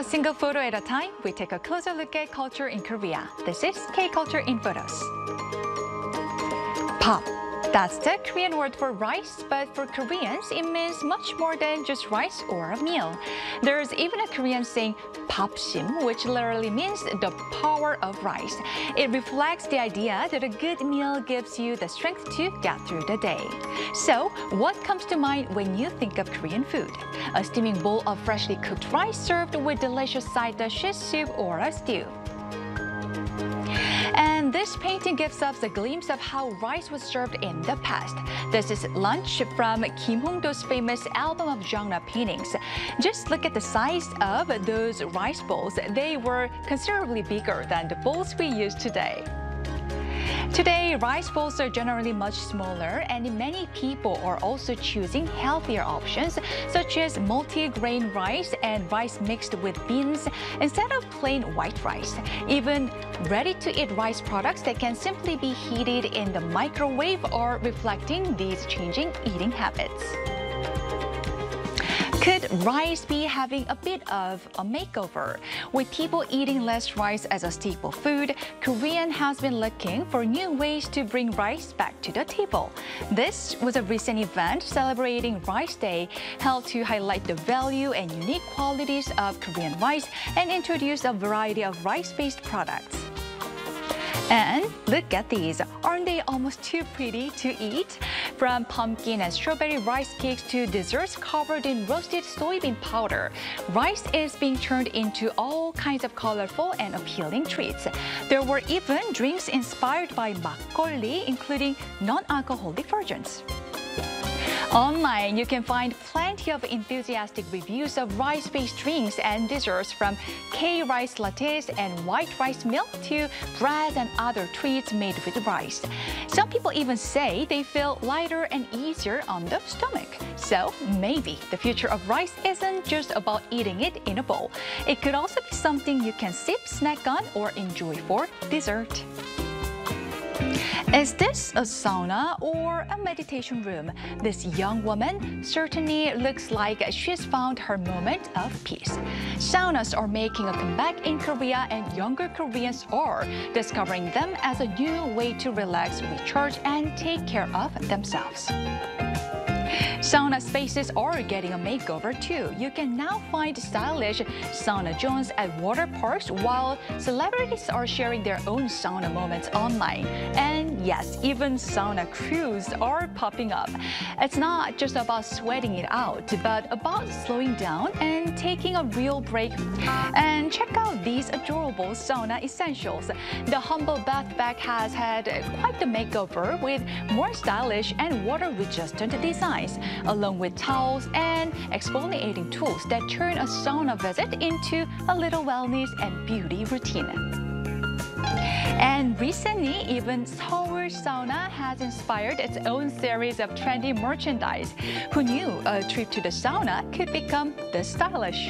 single photo at a time, we take a closer look at culture in Korea. This is K-Culture in Photos. Pop. That's the Korean word for rice, but for Koreans, it means much more than just rice or a meal. There's even a Korean saying, "밥심," which literally means the power of rice. It reflects the idea that a good meal gives you the strength to get through the day. So, what comes to mind when you think of Korean food? A steaming bowl of freshly cooked rice served with delicious side dishes, soup, or a stew. And this painting gives us a glimpse of how rice was served in the past. This is Lunch from Kim Hong-do's famous album of genre paintings. Just look at the size of those rice bowls. They were considerably bigger than the bowls we use today. Today, rice bowls are generally much smaller, and many people are also choosing healthier options, such as multi-grain rice and rice mixed with beans instead of plain white rice. Even ready-to-eat rice products that can simply be heated in the microwave are reflecting these changing eating habits. Could rice be having a bit of a makeover? With people eating less rice as a staple food, Korea has been looking for new ways to bring rice back to the table. This was a recent event celebrating Rice Day, held to highlight the value and unique qualities of Korean rice and introduce a variety of rice-based products. And look at these. Aren't they almost too pretty to eat? From pumpkin and strawberry rice cakes to desserts covered in roasted soybean powder, rice is being turned into all kinds of colorful and appealing treats. There were even drinks inspired by makgeolli, including non-alcoholic versions. Online, you can find plenty of enthusiastic reviews of rice-based drinks and desserts, from K-rice lattes and white rice milk to bread and other treats made with rice. Some people even say they feel lighter and easier on the stomach. So maybe the future of rice isn't just about eating it in a bowl. It could also be something you can sip, snack on, or enjoy for dessert. Is this a sauna or a meditation room? This young woman certainly looks like she's found her moment of peace. Saunas are making a comeback in Korea, and younger Koreans are discovering them as a new way to relax, recharge, and take care of themselves. Sauna spaces are getting a makeover too. You can now find stylish sauna zones at water parks, while celebrities are sharing their own sauna moments online. And yes, even sauna crews are popping up. It's not just about sweating it out, but about slowing down and taking a real break. And check out these adorable sauna essentials. The Humble Bath Bag has had quite the makeover, with more stylish and water-resistant designs, along with towels and exfoliating tools that turn a sauna visit into a little wellness and beauty routine. And recently, even Seoul Sauna has inspired its own series of trendy merchandise. Who knew a trip to the sauna could become this stylish?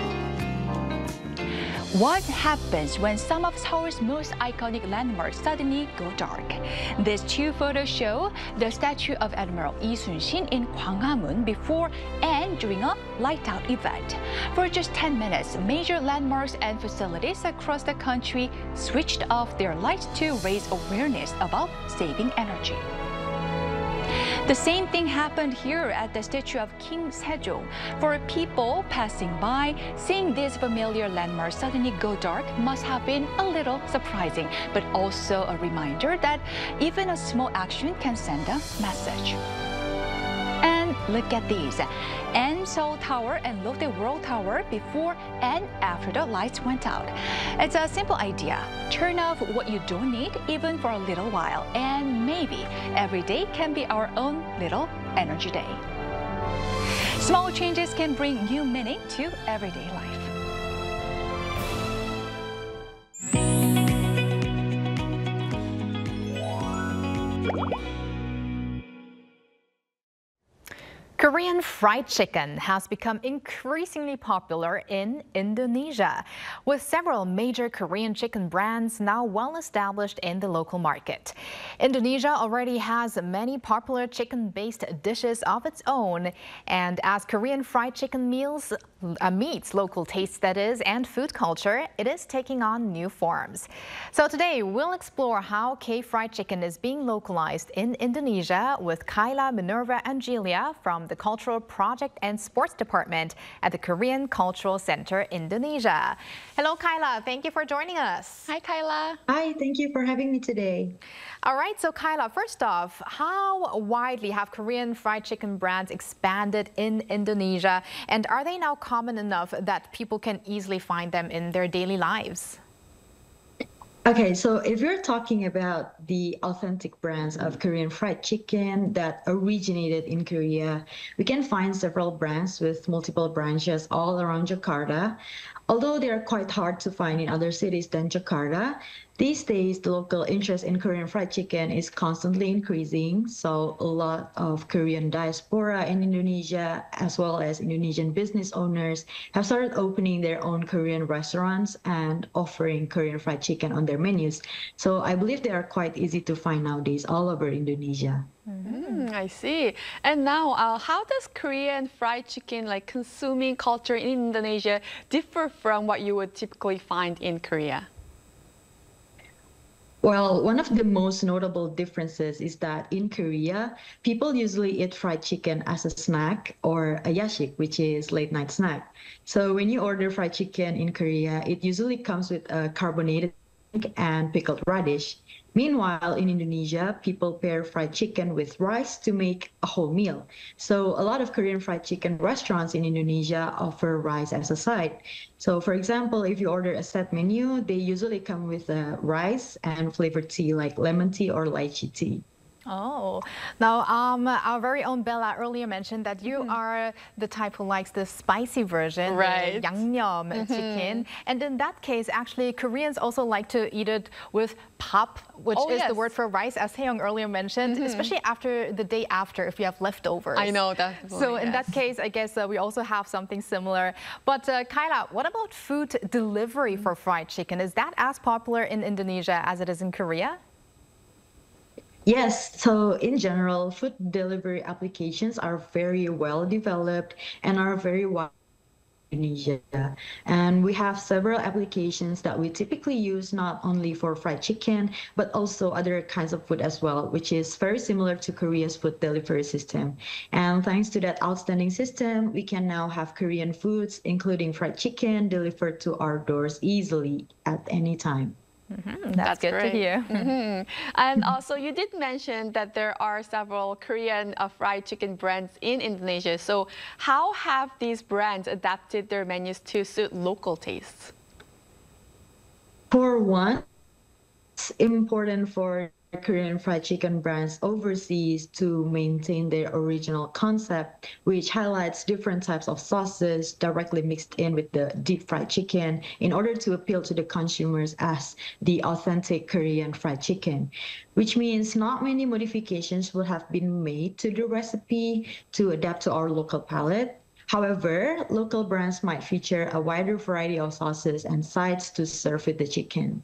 What happens when some of Seoul's most iconic landmarks suddenly go dark? These two photos show the statue of Admiral Lee Sun-shin in Gwanghwamun before and during a light-out event. For just 10 minutes, major landmarks and facilities across the country switched off their lights to raise awareness about saving energy. The same thing happened here at the statue of King Sejong. For people passing by, seeing these familiar landmarks suddenly go dark must have been a little surprising, but also a reminder that even a small action can send a message. And look at these. And Seoul Tower and Lotte World Tower before and after the lights went out. It's a simple idea. Turn off what you don't need, even for a little while, and maybe every day can be our own little energy day. Small changes can bring new meaning to everyday life. Korean fried chicken has become increasingly popular in Indonesia, with several major Korean chicken brands now well established in the local market. Indonesia already has many popular chicken-based dishes of its own, and as Korean fried chicken meets local tastes, that is, and food culture, it is taking on new forms. So today we'll explore how K-fried chicken is being localized in Indonesia with Kyla, Minerva, and Julia from the Cultural Project and Sports Department at the Korean Cultural Center, Indonesia. Hello, Kyla. Thank you for joining us. Hi, Kyla. Hi, thank you for having me today. All right, so Kyla, first off, how widely have Korean fried chicken brands expanded in Indonesia? And are they now common enough that people can easily find them in their daily lives? Okay, so if you're talking about the authentic brands of Korean fried chicken that originated in Korea, we can find several brands with multiple branches all around Jakarta. Although they are quite hard to find in other cities than Jakarta, these days the local interest in Korean fried chicken is constantly increasing. So a lot of Korean diaspora in Indonesia, as well as Indonesian business owners, have started opening their own Korean restaurants and offering Korean fried chicken on their menus. So I believe they are quite easy to find nowadays all over Indonesia. I see. And now, how does Korean fried chicken, like consuming culture in Indonesia, differ from what you would typically find in Korea? Well, one of the most notable differences is that in Korea, people usually eat fried chicken as a snack or a yashik, which is late night snack. So when you order fried chicken in Korea, it usually comes with a carbonated drink and pickled radish. Meanwhile, in Indonesia, people pair fried chicken with rice to make a whole meal. So a lot of Korean fried chicken restaurants in Indonesia offer rice as a side. So for example, if you order a set menu, they usually come with rice and flavored tea like lemon tea or lychee tea. Oh, now our very own Bella earlier mentioned that you are the type who likes the spicy version, right? The yangnyeom chicken. And in that case, actually, Koreans also like to eat it with pap, which is the word for rice, as Hae-young earlier mentioned, especially after the day after if you have leftovers. I know that. So in that case, I guess we also have something similar. But Kyla, what about food delivery for fried chicken? Is that as popular in Indonesia as it is in Korea? Yes, so in general, food delivery applications are very well developed and are very wide in Indonesia. And we have several applications that we typically use not only for fried chicken, but also other kinds of food as well, which is very similar to Korea's food delivery system. And thanks to that outstanding system, we can now have Korean foods, including fried chicken, delivered to our doors easily at any time. That's good great to hear. And also, you did mention that there are several Korean fried chicken brands in Indonesia. So how have these brands adapted their menus to suit local tastes? For one, it's important for Korean fried chicken brands overseas to maintain their original concept, which highlights different types of sauces directly mixed in with the deep fried chicken in order to appeal to the consumers as the authentic Korean fried chicken, which means not many modifications will have been made to the recipe to adapt to our local palate. However, local brands might feature a wider variety of sauces and sides to serve with the chicken.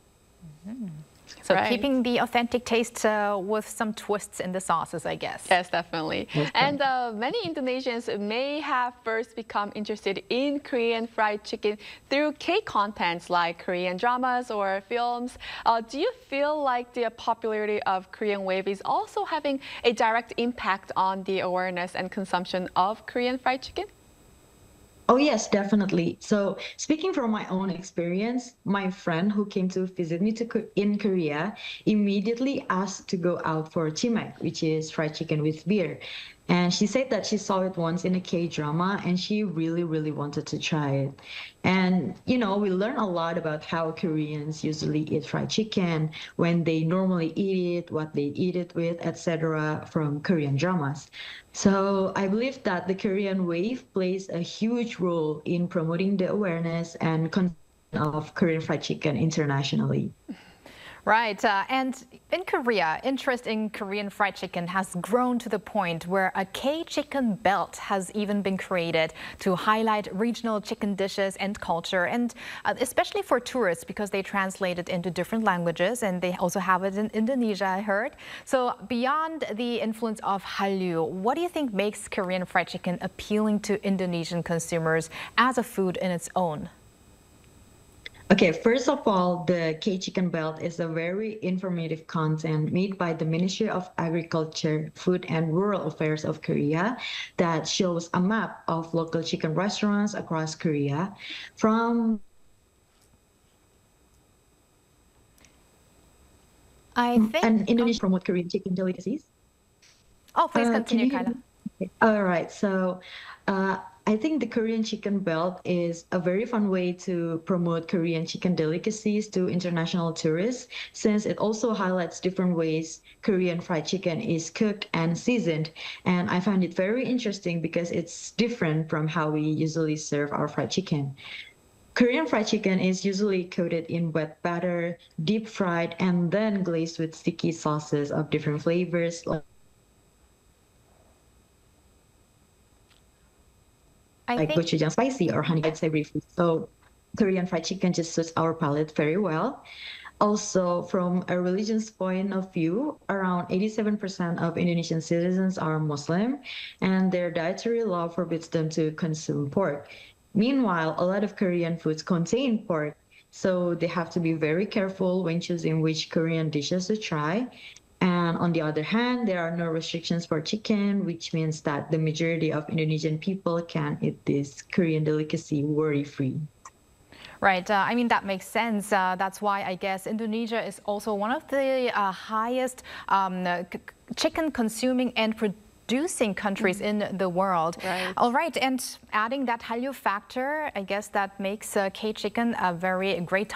So keeping the authentic taste with some twists in the sauces, I guess. Yes, definitely. And many Indonesians may have first become interested in Korean fried chicken through K-contents like Korean dramas or films. Do you feel like the popularity of Korean wave is also having a direct impact on the awareness and consumption of Korean fried chicken? Oh, yes, definitely. So speaking from my own experience, my friend who came to visit me in Korea immediately asked to go out for chimek, which is fried chicken with beer. And she said that she saw it once in a K-drama and she really, really wanted to try it. And, you know, we learn a lot about how Koreans usually eat fried chicken, when they normally eat it, what they eat it with, etc. from Korean dramas. So I believe that the Korean wave plays a huge role in promoting the awareness and consumption of Korean fried chicken internationally. Right. And in Korea, interest in Korean fried chicken has grown to the point where a K-chicken belt has even been created to highlight regional chicken dishes and culture, and especially for tourists because they translate it into different languages, and they also have it in Indonesia, I heard. So beyond the influence of Hallyu, what do you think makes Korean fried chicken appealing to Indonesian consumers as a food in its own? Okay, first of all, the K-Chicken Belt is a very informative content made by the Ministry of Agriculture, Food and Rural Affairs of Korea that shows a map of local chicken restaurants across Korea from and Indonesia promote Korean chicken delicacies. Oh, please continue, Kyla. All right, so I think the Korean Chicken Belt is a very fun way to promote Korean chicken delicacies to international tourists, since it also highlights different ways Korean fried chicken is cooked and seasoned. And I find it very interesting because it's different from how we usually serve our fried chicken. Korean fried chicken is usually coated in wet batter, deep fried, and then glazed with sticky sauces of different flavors, like gochujang spicy or honey savory food. So Korean fried chicken just suits our palate very well. Also, from a religious point of view, around 87% of Indonesian citizens are Muslim, and their dietary law forbids them to consume pork. Meanwhile, a lot of Korean foods contain pork, so they have to be very careful when choosing which Korean dishes to try. And on the other hand, there are no restrictions for chicken, which means that the majority of Indonesian people can eat this Korean delicacy worry-free. Right. I mean, that makes sense. That's why I guess Indonesia is also one of the highest chicken consuming and producing countries in the world. Right. All right. And adding that Hallyu factor, I guess that makes K-chicken a very great